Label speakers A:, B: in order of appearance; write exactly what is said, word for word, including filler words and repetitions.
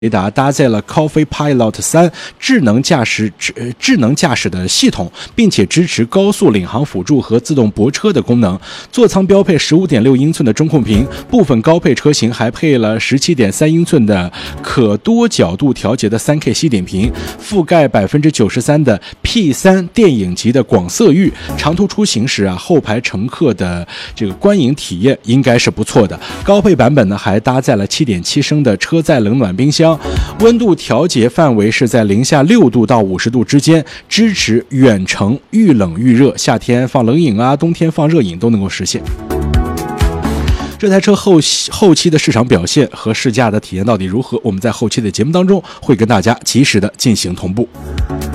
A: 雷达搭载了 Coffee Pilot 三智能驾驶智智能驾驶的系统，并且支持高速领航辅助和自动泊车的功能。座舱标配 十五点六英寸的中控屏，部分高配车型还配了 十七点三英寸的可多角度调节的 三 K 吸点屏，覆盖 百分之九十三 的 P 三 电影级的广色域。长途出行时啊，后排乘客的这个观影体验应该是不错的。高配版本呢还搭载了 七点七升的车载冷暖冰箱，温度调节范围是在零下六度到五十度之间，支持远程遇冷遇热，夏天放冷饮啊，冬天放热饮都能够实现。这台车后后期的市场表现和试驾的体验到底如何？我们在后期的节目当中会跟大家及时的进行同步。